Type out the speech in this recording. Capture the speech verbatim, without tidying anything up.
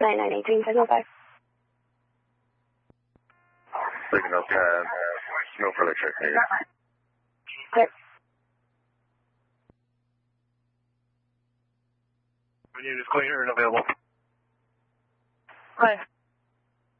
nine nine eighteen, signal five. Signal ten, no further check needed. Clear. Unit is clear and available. Clear.